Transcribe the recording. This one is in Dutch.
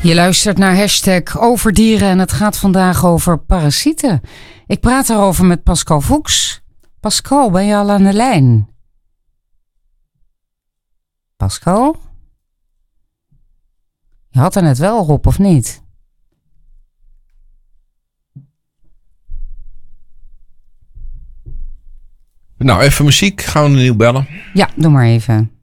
Je luistert naar hashtag over dieren en het gaat vandaag over parasieten. Ik praat daarover met Pascal Fuchs. Pascal, ben je al aan de lijn? Pascal? Je had er net wel op, of niet? Nou, even muziek. Gaan we opnieuw bellen? Ja, doe maar even.